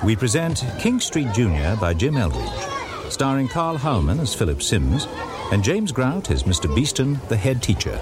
we present King Street Junior by Jim Eldridge, starring Carl Howman as Philip Sims and James Grout as Mr. Beeston, the head teacher.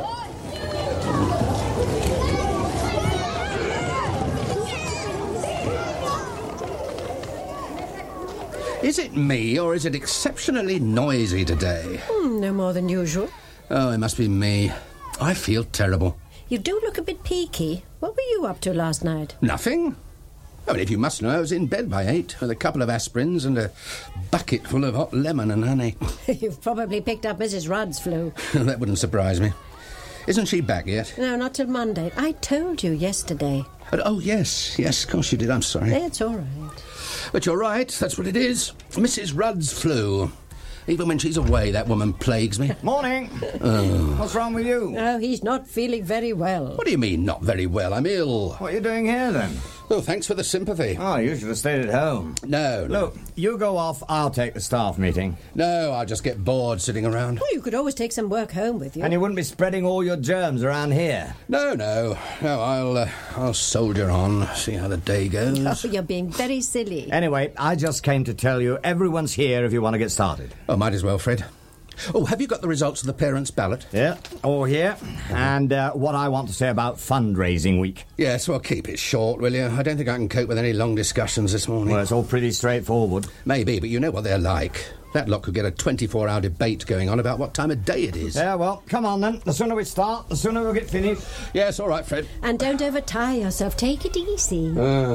Is it me, or is it exceptionally noisy today? No more than usual. Oh, it must be me. I feel terrible. You do look a bit peaky. What were you up to last night? Nothing. I mean, if you must know, I was in bed by 8 with a couple of aspirins and a bucket full of hot lemon and honey. You've probably picked up Mrs. Rudd's flu. That wouldn't surprise me. Isn't she back yet? No, not till Monday. I told you yesterday. Oh, yes, of course you did. I'm sorry. It's all right. But you're right, that's what it is. Mrs. Rudd's flu. Even when she's away, that woman plagues me. Morning. What's wrong with you? Oh, he's not feeling very well. What do you mean, not very well? I'm ill. What are you doing here, then? Oh, thanks for the sympathy. Oh, you should have stayed at home. No. Look, you go off, I'll take the staff meeting. No, I'll just get bored sitting around. Well, you could always take some work home with you. And you wouldn't be spreading all your germs around here. No, I'll soldier on, see how the day goes. Oh, you're being very silly. Anyway, I just came to tell you everyone's here if you want to get started. Oh, might as well, Fred. Oh, have you got the results of the parents' ballot? Yeah, all here. And what I want to say about fundraising week. Yes, well, keep it short, will you? I don't think I can cope with any long discussions this morning. Well, it's all pretty straightforward. Maybe, but you know what they're like. That lot could get a 24-hour debate going on about what time of day it is. Yeah, well, come on then. The sooner we start, the sooner we'll get finished. Yes, all right, Fred. And don't overtire yourself. Take it easy.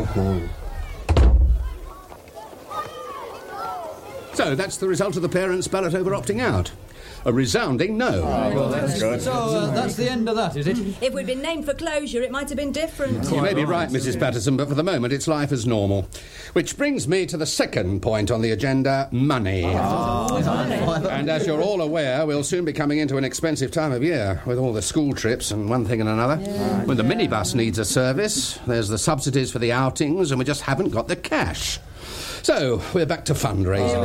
So, that's the result of the parents' ballot over opting out. A resounding no. Well, that's good. So, that's the end of that, is it? If we'd been named for closure, it might have been different. You may be right, Mrs. Patterson, but for the moment it's life as normal. Which brings me to the second point on the agenda, money. And as you're all aware, we'll soon be coming into an expensive time of year, with all the school trips and one thing and another. When the minibus needs a service, there's the subsidies for the outings, and we just haven't got the cash. So, we're back to fundraising.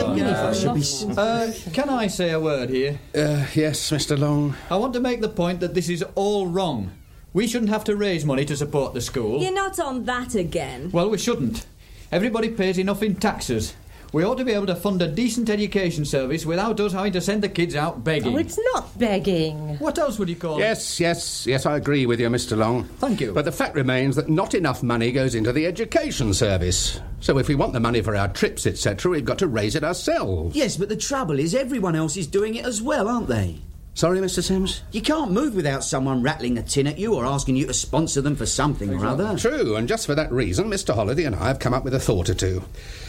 Can I say a word here? Yes, Mr. Long. I want to make the point that this is all wrong. We shouldn't have to raise money to support the school. You're not on that again. Well, we shouldn't. Everybody pays enough in taxes. We ought to be able to fund a decent education service without us having to send the kids out begging. Oh, it's not begging. What else would you call it? Yes, I agree with you, Mr. Long. Thank you. But the fact remains that not enough money goes into the education service. So if we want the money for our trips, etc., we've got to raise it ourselves. Yes, but the trouble is everyone else is doing it as well, aren't they? Sorry, Mr. Sims? You can't move without someone rattling a tin at you or asking you to sponsor them for something or other. True, and just for that reason, Mr. Holliday and I have come up with a thought or two.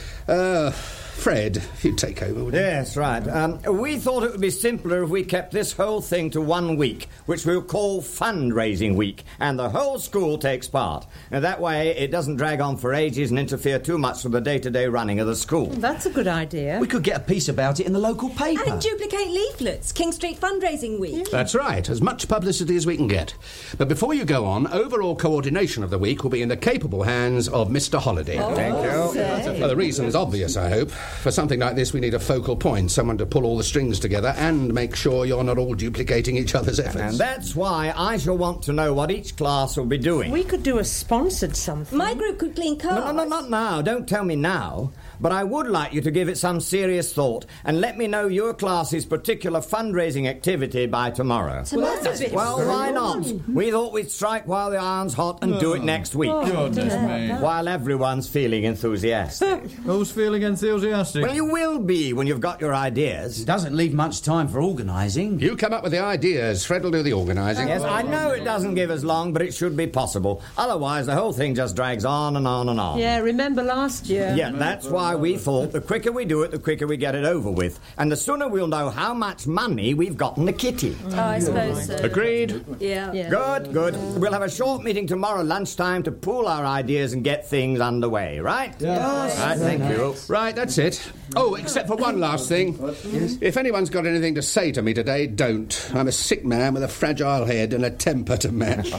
Fred, if you'd take over, would you? Yes, right. We thought it would be simpler if we kept this whole thing to 1 week, which we'll call fundraising week, and the whole school takes part. And that way it doesn't drag on for ages and interfere too much with the day-to-day running of the school. That's a good idea. We could get a piece about it in the local paper. And duplicate leaflets. King Street Fundraising Week. That's right, as much publicity as we can get. But before you go on, overall coordination of the week will be in the capable hands of Mr. Holliday. Thank you. Well, the reason's obvious, I hope. For something like this, we need a focal point, someone to pull all the strings together and make sure you're not all duplicating each other's efforts. And that's why I shall want to know what each class will be doing. We could do a sponsored something. My group could clean cars. No, not now. Don't tell me now. But I would like you to give it some serious thought and let me know your class's particular fundraising activity by tomorrow. Well, why not? We thought we'd strike while the iron's hot and do it next week. Goodness me. While everyone's feeling enthusiastic. Who's feeling enthusiastic? Well, you will be when you've got your ideas. It doesn't leave much time for organising. You come up with the ideas, Fred will do the organising. Yes, I know it doesn't give us long, but it should be possible. Otherwise, the whole thing just drags on and on and on. Yeah, remember last year? Yeah, that's why we thought the quicker we do it, the quicker we get it over with. And the sooner we'll know how much money we've got in the kitty. Oh, I suppose so. Agreed? Yeah. Good. We'll have a short meeting tomorrow lunchtime to pool our ideas and get things underway, right? Yes. Right, thank you. Right, that's it. Oh, except for one last thing. If anyone's got anything to say to me today, don't. I'm a sick man with a fragile head and a temper to match.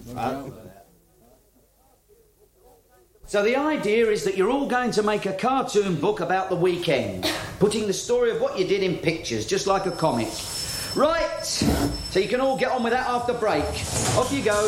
So the idea is that you're all going to make a cartoon book about the weekend, putting the story of what you did in pictures, just like a comic. Right, so you can all get on with that after break. Off you go.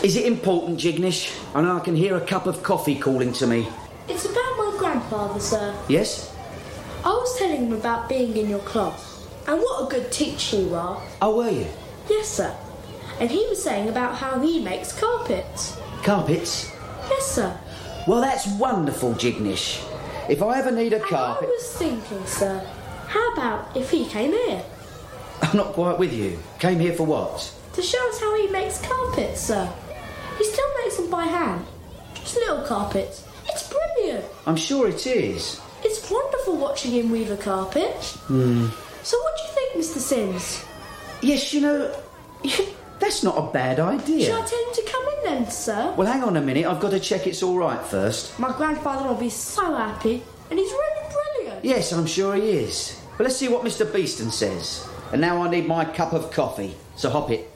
Is it important, Jignish? I know I can hear a cup of coffee calling to me. It's about my grandfather, sir. Yes? I was telling him about being in your class and what a good teacher you are. Oh, were you? Yes, sir. And he was saying about how he makes carpets. Carpets? Yes, sir. Well, that's wonderful, Jignish. If I ever need a And carpet... I was thinking, sir, how about if he came here? I'm not quite with you. Came here for what? To show us how he makes carpets, sir. He still makes them by hand. Just little carpets. It's brilliant. I'm sure it is. It's wonderful watching him weave a carpet. So what do you think, Mr. Sims? Yes, you know, that's not a bad idea. Shall I tell him to come in then, sir? Well, hang on a minute. I've got to check it's all right first. My grandfather will be so happy, and he's really brilliant. Yes, I'm sure he is. But let's see what Mr. Beeston says. And now I need my cup of coffee. So hop it.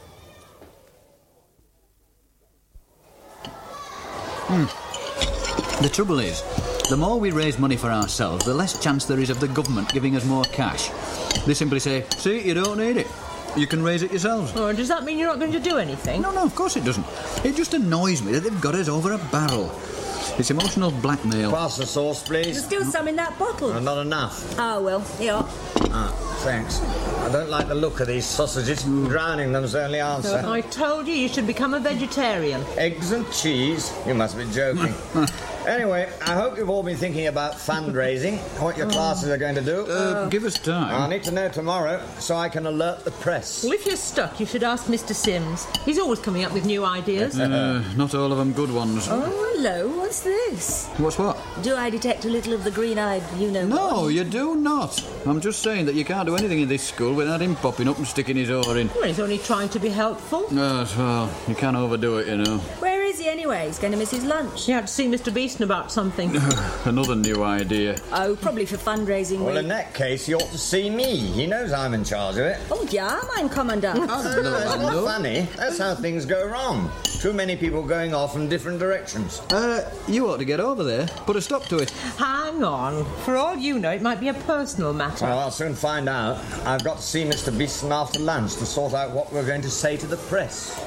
The trouble is, the more we raise money for ourselves, the less chance there is of the government giving us more cash. They simply say, see, you don't need it. You can raise it yourselves. Oh, does that mean you're not going to do anything? No, of course it doesn't. It just annoys me that they've got us over a barrel. It's emotional blackmail. Pass the sauce, please. There's still some in that bottle. Not enough. Oh, well, here. Thanks. I don't like the look of these sausages. Drowning them's the only answer. I told you should become a vegetarian. Eggs and cheese? You must be joking. Anyway, I hope you've all been thinking about fundraising, what your classes are going to do. Give us time. I'll need to know tomorrow so I can alert the press. Well, if you're stuck, you should ask Mr. Sims. He's always coming up with new ideas. Not all of them good ones. Oh, hello, what's this? What's what? Do I detect a little of the green-eyed you-know-what? No, you do not. I'm just saying that you can't do anything in this school without him popping up and sticking his oar in. Well, he's only trying to be helpful. Well, you can't overdo it, you know. Where is he anyway? He's going to miss his lunch. You had to see Mr. Beeston about something. Another new idea. Oh, probably for fundraising Well, week. in that case, he ought to see me. He knows I'm in charge of it. Oh, yeah, mein Commandant. That's not funny. That's how things go wrong. Too many people going off in different directions. You ought to get over there. Put a stop to it. Hang on. For all you know, it might be a personal matter. Well, I'll soon find out. I've got to see Mr. Beeston after lunch to sort out what we're going to say to the press.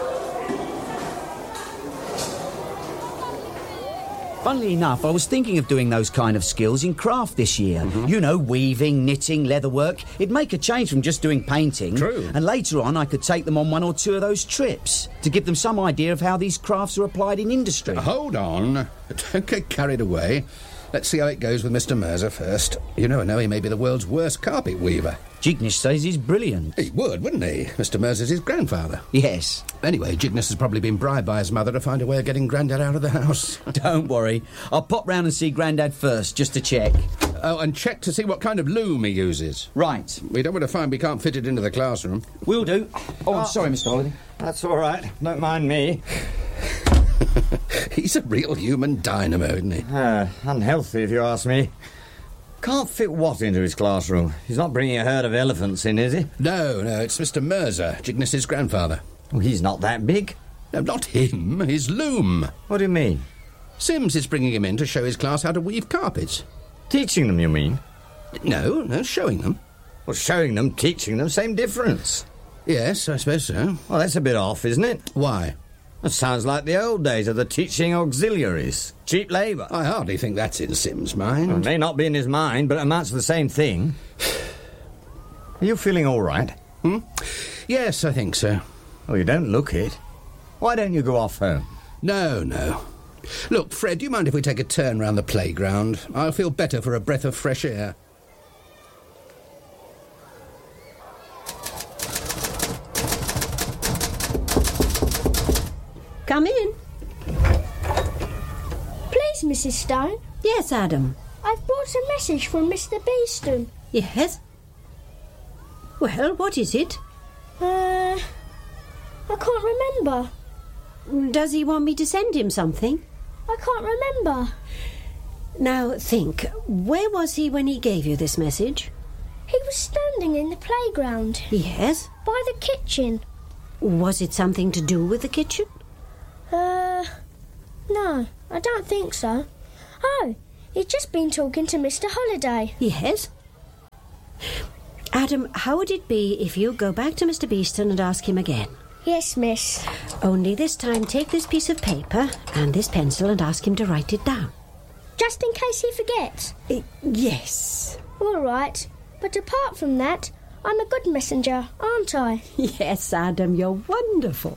Funnily enough, I was thinking of doing those kind of skills in craft this year. You know, weaving, knitting, leatherwork. It'd make a change from just doing painting. True. And later on, I could take them on one or two of those trips to give them some idea of how these crafts are applied in industry. Hold on. Don't get carried away. Let's see how it goes with Mr. Mirza first. You never know, he may be the world's worst carpet weaver. Jignish says he's brilliant. He would, wouldn't he? Mr. Mirza's his grandfather. Yes. Anyway, Jignish has probably been bribed by his mother to find a way of getting Grandad out of the house. Don't worry. I'll pop round and see Grandad first, just to check. Oh, and check to see what kind of loom he uses. Right. We don't want to find we can't fit it into the classroom. Will do. Oh, I'm sorry, Mr. Holiday. That's all right. Don't mind me. He's a real human dynamo, isn't he? Unhealthy, if you ask me. Can't fit what into his classroom? He's not bringing a herd of elephants in, is he? No, it's Mr. Mirza, Jignish's grandfather. Well, he's not that big. No, not him, his loom. What do you mean? Sims is bringing him in to show his class how to weave carpets. Teaching them, you mean? No, showing them. Well, showing them, teaching them, same difference. Yes, I suppose so. Well, that's a bit off, isn't it? Why? That sounds like the old days of the teaching auxiliaries. Cheap labour. I hardly think that's in Sims' mind. Well, it may not be in his mind, but it amounts to the same thing. Are you feeling all right? Yes, I think so. Well, you don't look it. Why don't you go off home? No. Look, Fred, do you mind if we take a turn round the playground? I'll feel better for a breath of fresh air. Come in. Please, Mrs. Stone, Yes, Adam. I've brought a message from Mr. Beeston. Yes? Well, what is it? I can't remember. Does he want me to send him something? I can't remember. Now, think. Where was he when he gave you this message? He was standing in the playground. Yes? By the kitchen. Was it something to do with the kitchen? No, I don't think so. Oh, he'd just been talking to Mr. Holiday. Yes? Adam, how would it be if you go back to Mr. Beeston and ask him again? Yes, miss. Only this time take this piece of paper and this pencil and ask him to write it down. Just in case he forgets. Yes. All right. But apart from that, I'm a good messenger, aren't I? Yes, Adam, you're wonderful.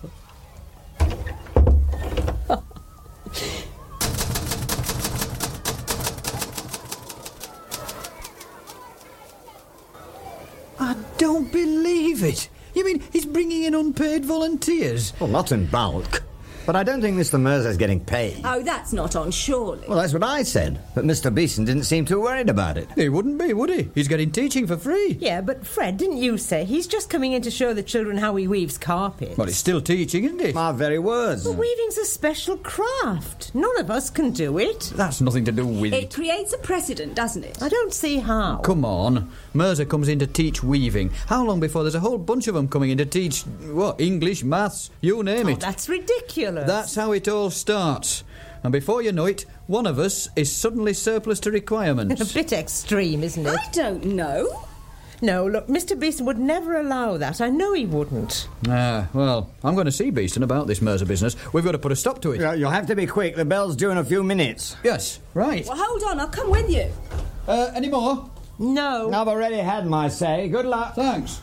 I don't believe it. You mean he's bringing in unpaid volunteers? Well, not in bulk. But I don't think Mr. Mirza's getting paid. Oh, that's not on, surely. Well, that's what I said. But Mr. Beeson didn't seem too worried about it. He wouldn't be, would he? He's getting teaching for free. Yeah, but Fred, didn't you say he's just coming in to show the children how he weaves carpet? Well, he's still teaching, isn't he? My very words. But weaving's a special craft. None of us can do it. That's nothing to do with It it. creates a precedent, doesn't it? I don't see how. Come on. Mirza comes in to teach weaving. How long before there's a whole bunch of them coming in to teach, English, maths, you name it. That's ridiculous. That's how it all starts. And before you know it, one of us is suddenly surplus to requirements. A bit extreme, isn't it? I don't know. No, look, Mr. Beeson would never allow that. I know he wouldn't. Well, I'm going to see Beeston about this Mirza business. We've got to put a stop to it. Yeah, you'll have to be quick. The bell's due in a few minutes. Yes, right. Well, hold on, I'll come with you. Any more? No. I've already had my say. Good luck. Thanks.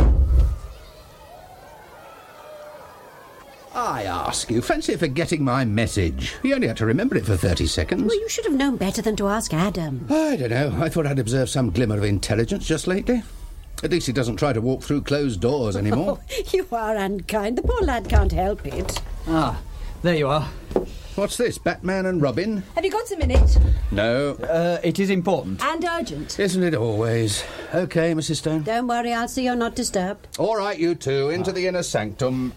I ask you, fancy forgetting my message. You only had to remember it for 30 seconds. Well, you should have known better than to ask Adam. I don't know. I thought I'd observed some glimmer of intelligence just lately. At least he doesn't try to walk through closed doors anymore. You are unkind. The poor lad can't help it. Ah, there you are. What's this, Batman and Robin? Have you got a minute? No. It is important. And urgent. Isn't it always? OK, Mrs. Stone. Don't worry, I'll see you're not disturbed. All right, you two, into the inner sanctum.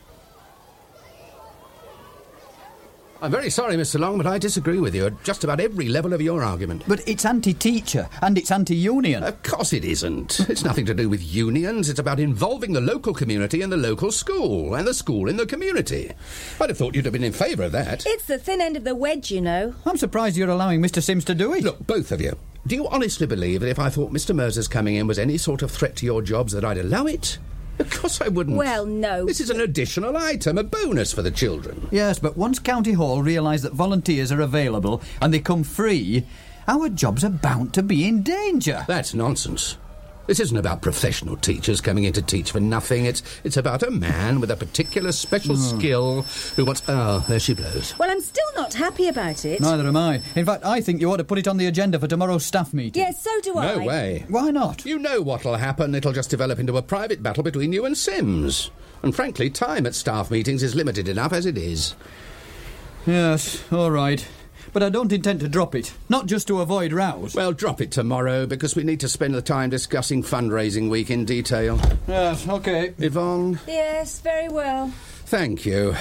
I'm very sorry, Mr. Long, but I disagree with you at just about every level of your argument. But it's anti-teacher and it's anti-union. Of course it isn't. It's nothing to do with unions. It's about involving the local community in the local school and the school in the community. I'd have thought you'd have been in favour of that. It's the thin end of the wedge, you know. I'm surprised you're allowing Mr. Sims to do it. Look, both of you, do you honestly believe that if I thought Mr. Mirza's coming in was any sort of threat to your jobs that I'd allow it? Of course I wouldn't. Well, no. This is an additional item, a bonus for the children. Yes, but once County Hall realise that volunteers are available and they come free, our jobs are bound to be in danger. That's nonsense. This isn't about professional teachers coming in to teach for nothing. It's about a man with a particular special skill who wants... Oh, there she blows. Well, I'm still not happy about it. Neither am I. In fact, I think you ought to put it on the agenda for tomorrow's staff meeting. Yes, so do I. No way. Why not? You know what'll happen. It'll just develop into a private battle between you and Sims. And frankly, time at staff meetings is limited enough as it is. Yes, all right. But I don't intend to drop it. Not just to avoid rows. Well, drop it tomorrow, because we need to spend the time discussing fundraising week in detail. Yes, OK. Yvonne? Yes, very well. Thank you.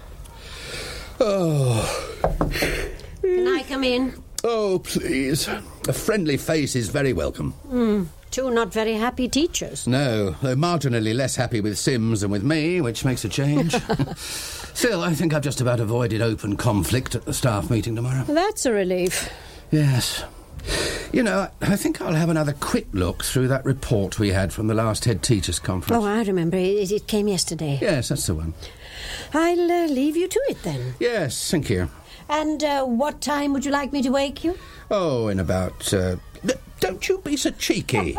Oh. Can I come in? Oh, please. A friendly face is very welcome. Two not very happy teachers. No, though marginally less happy with Sims than with me, which makes a change. Still, I think I've just about avoided open conflict at the staff meeting tomorrow. That's a relief. Yes. You know, I think I'll have another quick look through that report we had from the last head teachers' conference. Oh, I remember. It came yesterday. Yes, that's the one. I'll leave you to it then. Yes, thank you. And what time would you like me to wake you? Oh, in about... Don't you be so cheeky.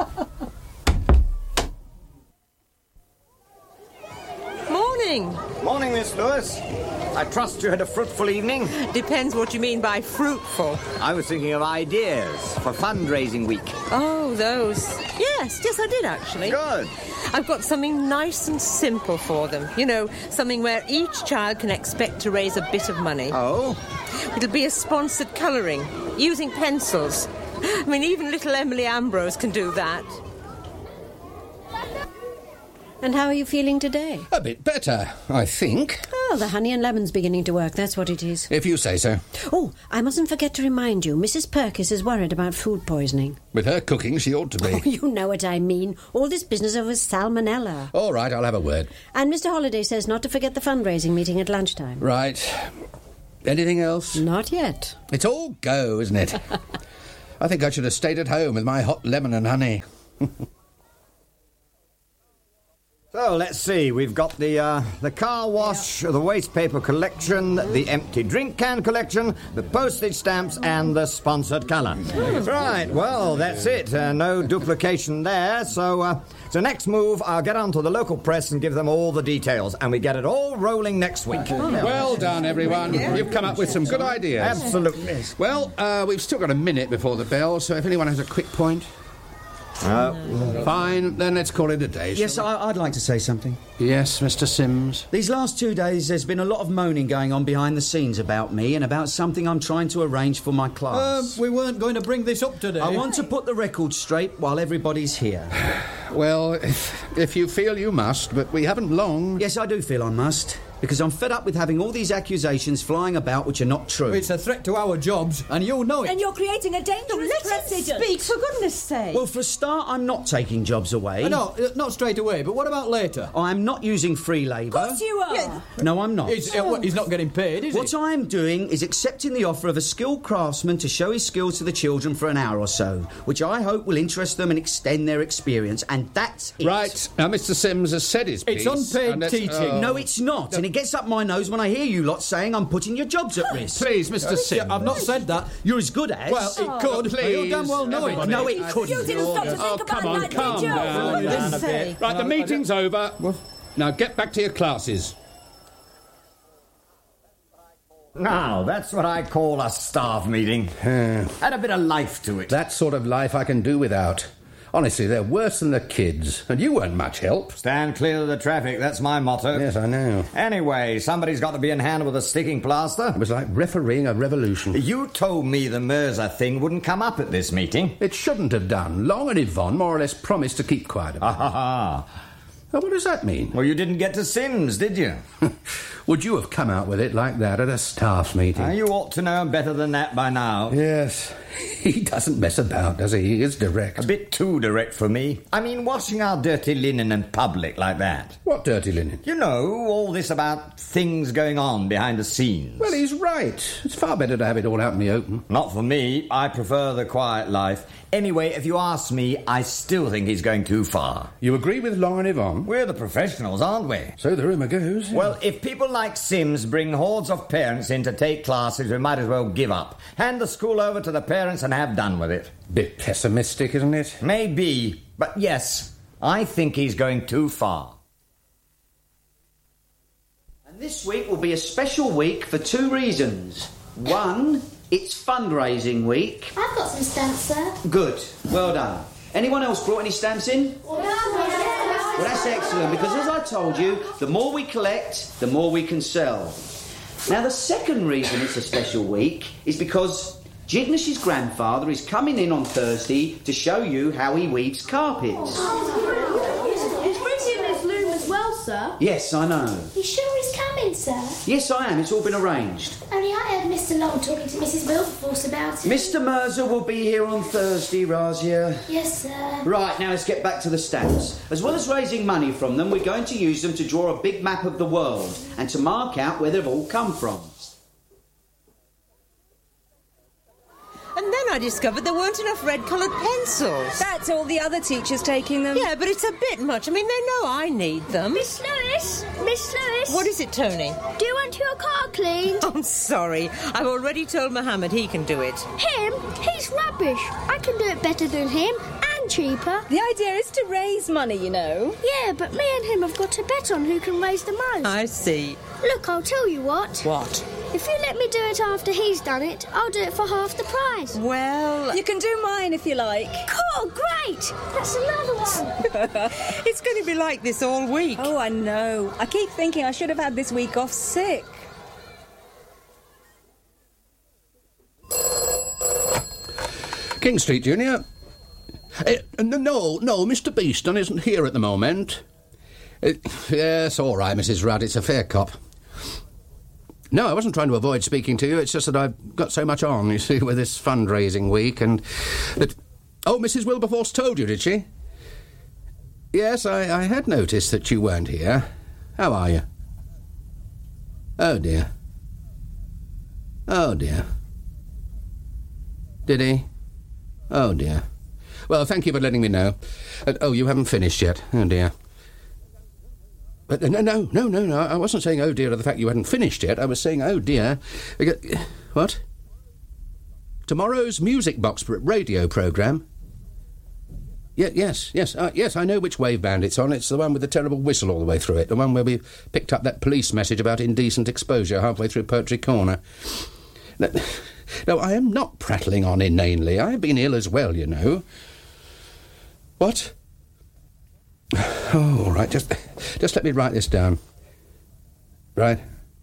Morning. Morning, Miss Lewis. I trust you had a fruitful evening. Depends what you mean by fruitful. I was thinking of ideas for fundraising week. Oh, those. Yes, I did actually. Good. I've got something nice and simple for them. You know, something where each child can expect to raise a bit of money. Oh? It'll be a sponsored colouring, using pencils. I mean, even little Emily Ambrose can do that. And how are you feeling today? A bit better, I think. Oh, the honey and lemon's beginning to work, that's what it is. If you say so. Oh, I mustn't forget to remind you, Mrs. Perkis is worried about food poisoning. With her cooking, she ought to be. Oh, you know what I mean. All this business over salmonella. All right, I'll have a word. And Mr. Holliday says not to forget the fundraising meeting at lunchtime. Right. Anything else? Not yet. It's all go, isn't it? I think I should have stayed at home with my hot lemon and honey. So, let's see. We've got the car wash, the waste paper collection, the empty drink can collection, the postage stamps, and the sponsored colour. Right, well, that's it. No duplication there. So next move, I'll get on to the local press and give them all the details, and we get it all rolling next week. Well done, everyone. You've come up with some good ideas. Absolutely. Well, we've still got a minute before the bell, so if anyone has a quick point... Fine, then let's call it a day. Yes, I'd like to say something. Yes, Mr. Sims. These last 2 days, there's been a lot of moaning going on behind the scenes about me and about something I'm trying to arrange for my class. We weren't going to bring this up today. I want to put the record straight while everybody's here. Well, if you feel you must, but we haven't long. Yes, I do feel I must. Because I'm fed up with having all these accusations flying about which are not true. It's a threat to our jobs, and you know it. And you're creating a dangerous precedent. Speak, for goodness sake. Well, for a start, I'm not taking jobs away. No, not straight away, but what about later? I'm not using free labour. Of course you are. Yeah. No, I'm not. He's not getting paid, is he? What I'm doing is accepting the offer of a skilled craftsman to show his skills to the children for an hour or so, which I hope will interest them and extend their experience, and that's it. Right. Now, Mr. Sims has said his piece. It's unpaid teaching. No, it's not, and it gets up my nose when I hear you lot saying I'm putting your jobs at risk. Please, Mr. Sims. I've not said that. You're as good as... Well, it could. Please. You damn well know it. No, it couldn't. You didn't stop to think about come on, that, calm did you? down. Right, the meeting's over. Now get back to your classes. Now, that's what I call a staff meeting. Had a bit of life to it. That sort of life I can do without. Honestly, they're worse than the kids. And you weren't much help. Stand clear of the traffic, that's my motto. Yes, I know. Anyway, somebody's got to be in hand with a sticking plaster. It was like refereeing a revolution. You told me the Mirza thing wouldn't come up at this meeting. It shouldn't have done. Long and Yvonne more or less promised to keep quiet about it. Ha. Well, what does that mean? Well, you didn't get to Sims, did you? Would you have come out with it like that at a staff meeting? You ought to know better than that by now. Yes. He doesn't mess about, does he? He is direct. A bit too direct for me. I mean, washing our dirty linen in public like that. What dirty linen? You know, all this about things going on behind the scenes. Well, he's right. It's far better to have it all out in the open. Not for me. I prefer the quiet life. Anyway, if you ask me, I still think he's going too far. You agree with Long and Yvonne? We're the professionals, aren't we? So the rumour goes. Well, if people like Sims bring hordes of parents in to take classes, we might as well give up. Hand the school over to the parents and have done with it. Bit pessimistic, isn't it? Maybe, but yes, I think he's going too far. And this week will be a special week for 2 reasons. One, it's fundraising week. I've got some stamps, sir. Good, well done. Anyone else brought any stamps in? Well, that's excellent, because as I told you, the more we collect, the more we can sell. Now, the second reason it's a special week is because Jignish's grandfather is coming in on Thursday to show you how he weaves carpets. It's pretty in his loom as well, sir. Yes, I know. You sure he's coming, sir? Yes, I am. It's all been arranged. Only I heard Mr. Long talking to Mrs. Wilberforce about it. Mr. Mirza will be here on Thursday, Razia. Yes, sir. Right, now let's get back to the stamps. As well as raising money from them, we're going to use them to draw a big map of the world and to mark out where they've all come from. And then I discovered there weren't enough red-coloured pencils. That's all the other teachers taking them. Yeah, but it's a bit much. I mean, they know I need them. Miss Lewis? Miss Lewis? What is it, Tony? Do you want your car cleaned? I'm sorry. I've already told Mohammed he can do it. Him? He's rubbish. I can do it better than him, and cheaper. The idea is to raise money, you know. Yeah, but me and him have got to bet on who can raise the most. I see. Look, I'll tell you what. What? If you let me do it after he's done it, I'll do it for half the price. Well... You can do mine if you like. Cool, great. That's another one. It's going to be like this all week. Oh, I know. I keep thinking I should have had this week off sick. King Street, Junior. No, Mr. Beeston isn't here at the moment. Yes, all right, Mrs. Rudd, it's a fair cop. No, I wasn't trying to avoid speaking to you. It's just that I've got so much on, you see, with this fundraising week, and that... Oh, Mrs. Wilberforce told you, did she? Yes, I had noticed that you weren't here. How are you? Oh, dear. Oh, dear. Did he? Oh, dear. Well, thank you for letting me know. Oh, you haven't finished yet. Oh, dear. But no. I wasn't saying oh dear to the fact you hadn't finished yet. I was saying oh dear. What? Tomorrow's Music Box radio programme? Yes, I know which wave band it's on. It's the one with the terrible whistle all the way through it. The one where we picked up that police message about indecent exposure halfway through Poetry Corner. No, I am not prattling on inanely. I've been ill as well, you know. What? Oh, all right, just let me write this down. Right.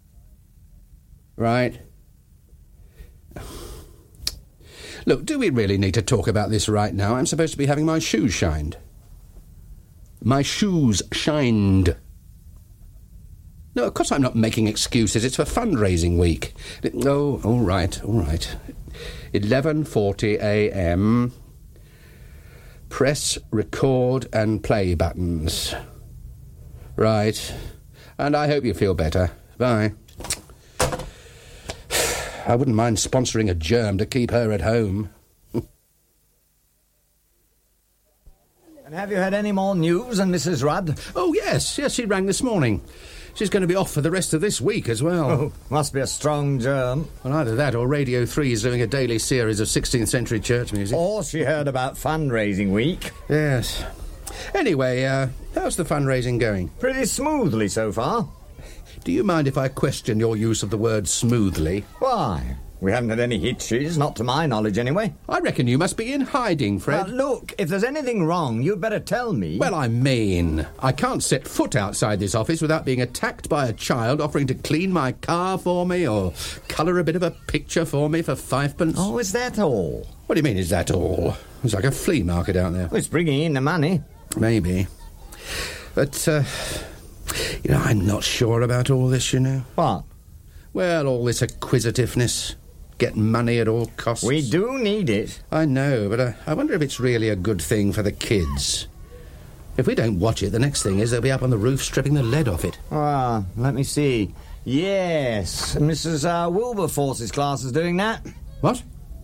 Look, do we really need to talk about this right now? I'm supposed to be having my shoes shined. My shoes shined. No, of course I'm not making excuses. It's for fundraising week. Oh, all right. 11:40 a.m. Press, record and play buttons. Right. And I hope you feel better. Bye. I wouldn't mind sponsoring a germ to keep her at home. And have you had any more news on Mrs. Rudd? Oh, yes, she rang this morning. She's going to be off for the rest of this week as well. Oh, must be a strong germ. Well, either that or Radio 3 is doing a daily series of 16th century church music. Or she heard about fundraising week. Yes. Anyway, how's the fundraising going? Pretty smoothly so far. Do you mind if I question your use of the word smoothly? Why? We haven't had any hitches, not to my knowledge anyway. I reckon you must be in hiding, Fred. Look, if there's anything wrong, you'd better tell me. Well, I mean, I can't set foot outside this office without being attacked by a child offering to clean my car for me or colour a bit of a picture for me for 5p. Oh, is that all? What do you mean, is that all? It's like a flea market out there. Well, it's bringing in the money. Maybe. But, I'm not sure about all this, you know. What? Well, all this acquisitiveness. Get money at all costs. We do need it. I know, but I wonder if it's really a good thing for the kids. If we don't watch it, the next thing is they'll be up on the roof stripping the lead off it. Let me see. Yes, Mrs. Wilberforce's class is doing that. What?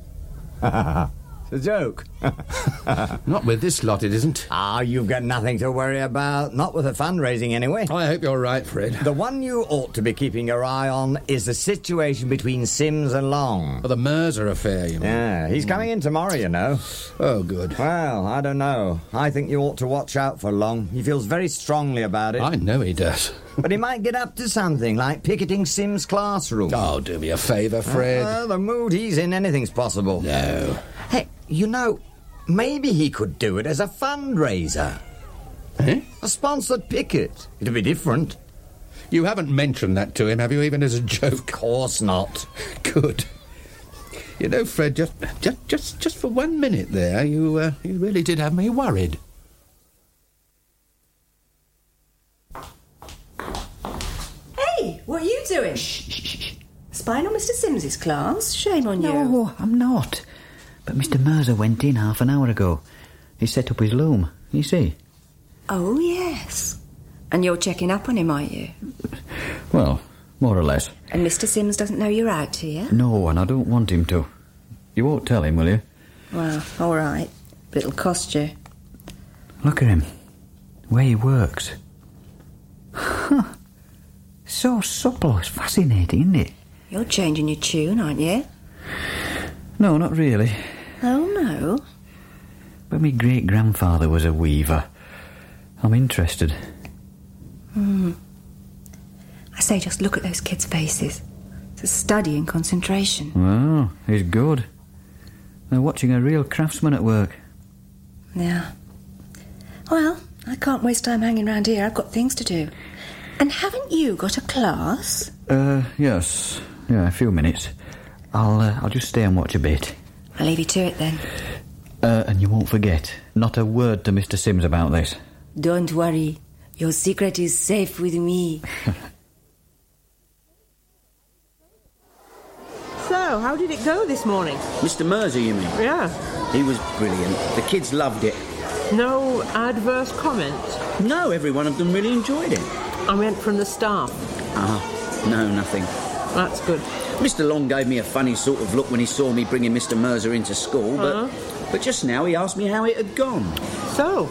It's a joke. Not with this lot, it isn't. You've got nothing to worry about. Not with the fundraising, anyway. I hope you're right, Fred. The one you ought to be keeping your eye on is the situation between Sims and Long. Well, the Mercer affair, you mean? Yeah, he's coming in tomorrow, you know. Oh, good. Well, I don't know. I think you ought to watch out for Long. He feels very strongly about it. I know he does. But he might get up to something, like picketing Sim's classroom. Oh, do me a favour, Fred. The mood he's in, anything's possible. No. Hey, you know, maybe he could do it as a fundraiser. Eh? A sponsored picket. It'd be different. You haven't mentioned that to him, have you, even as a joke? Of course not. Good. You know, Fred, just for 1 minute there, you really did have me worried. Hey, what are you doing? Shh. Spying on Mr. Sims's class? Shame on you. No, I'm not. But Mr. Mercer went in half an hour ago. He set up his loom, you see. Oh, yes. And you're checking up on him, are you? Well, more or less. And Mr. Sims doesn't know you're out here? No, and I don't want him to. You won't tell him, will you? Well, all right. But it'll cost you. Look at him. The way he works. So supple. It's fascinating, isn't it? You're changing your tune, aren't you? No, not really. Oh, no? But my great-grandfather was a weaver. I'm interested. I say, just look at those kids' faces. It's a study in concentration. Well, he's good. They're watching a real craftsman at work. Yeah. Well, I can't waste time hanging around here. I've got things to do. And haven't you got a class? Yes. Yeah, a few minutes. I'll just stay and watch a bit. I'll leave you to it, then. And you won't forget, not a word to Mr. Sims about this. Don't worry. Your secret is safe with me. So, how did it go this morning? Mr. Mercer, you mean? Yeah. He was brilliant. The kids loved it. No adverse comments? No, every one of them really enjoyed it. I meant from the staff. No, nothing. That's good. Mr. Long gave me a funny sort of look when he saw me bringing Mr. Mercer into school, but just now he asked me how it had gone. So,